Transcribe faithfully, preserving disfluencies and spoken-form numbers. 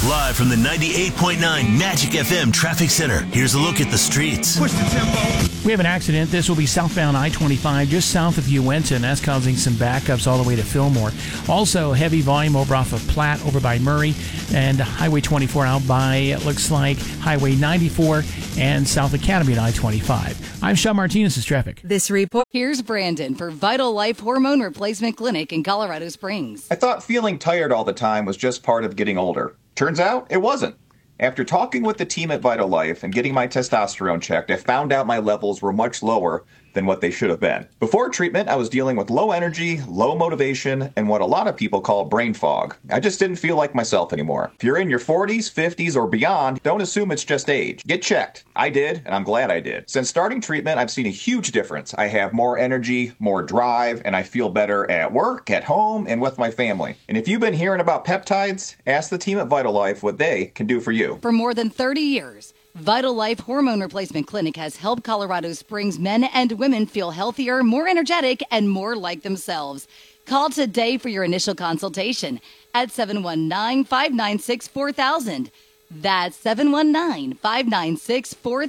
Live from the ninety-eight point nine Magic F M Traffic Center, here's a look at the streets. Push the tempo. We have an accident. This will be southbound I twenty-five just south of Uinta, and that's causing some backups all the way to Fillmore. Also, heavy volume over off of Platte over by Murray, and Highway twenty-four out by, it looks like, Highway ninety-four and South Academy at I twenty-five. I'm Sean Martinez. This is traffic. This report. Here's Brandon for Vital Life Hormone Replacement Clinic in Colorado Springs. I thought feeling tired all the time was just part of getting older. Turns out it wasn't. After talking with the team at Vital Life and getting my testosterone checked, I found out my levels were much lower than what they should have been. Before treatment, I was dealing with low energy, low motivation, and what a lot of people call brain fog. I just didn't feel like myself anymore. If you're in your forties, fifties, or beyond, don't assume it's just age. Get checked. I did, and I'm glad I did. Since starting treatment, I've seen a huge difference. I have more energy, more drive, and I feel better at work, at home, and with my family. And if you've been hearing about peptides, ask the team at Vital Life what they can do for you. For more than thirty years, Vital Life Hormone Replacement Clinic has helped Colorado Springs men and women feel healthier, more energetic, and more like themselves. Call today for your initial consultation at seven one nine, five nine six, four thousand. That's seven one nine, five nine six, four